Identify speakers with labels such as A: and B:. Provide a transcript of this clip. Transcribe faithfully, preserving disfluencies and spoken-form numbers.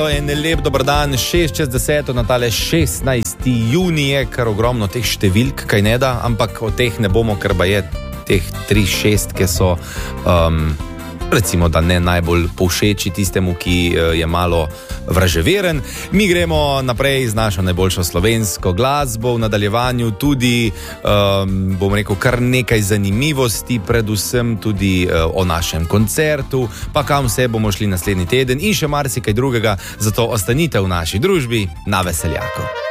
A: En lep dober dan, šest čez deset na tale šestnajsti junij, kar ogromno teh številk, kaj ne da, ampak o teh ne bomo, ker ba je teh tri šestke so, um, recimo, da ne najbolj povšeči tistemu, ki je malo vraževeren. Mi gremo naprej z našo najboljšo slovensko glasbo, v nadaljevanju tudi, um, bom rekel, kar nekaj zanimivosti, predvsem tudi uh, o našem koncertu, pa kam vse bomo šli naslednji teden in še marsikaj drugega, zato ostanite v naši družbi na Veseljaku.